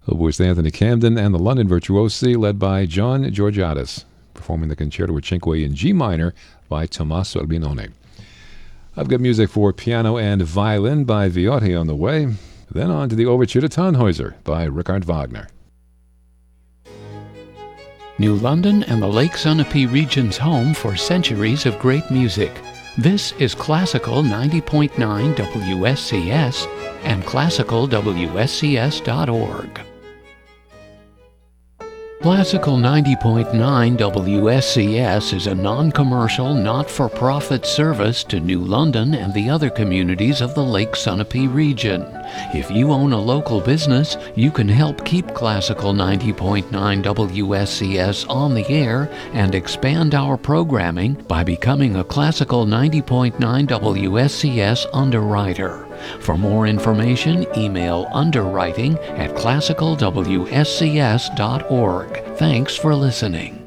With Anthony Camden and the London Virtuosi, led by John Georgiadis, performing the Concerto with Cinque in G minor by Tommaso Albinoni. I've got music for piano and violin by Viotti on the way. Then on to the Overture to Tannhäuser by Richard Wagner. New London and the Lake Sunapee region's home for centuries of great music. This is Classical 90.9 WSCS and classicalwscs.org. Classical 90.9 WSCS is a non-commercial, not-for-profit service to New London and the other communities of the Lake Sunapee region. If you own a local business, you can help keep Classical 90.9 WSCS on the air and expand our programming by becoming a Classical 90.9 WSCS underwriter. For more information, email underwriting@classicalwscs.org. Thanks for listening.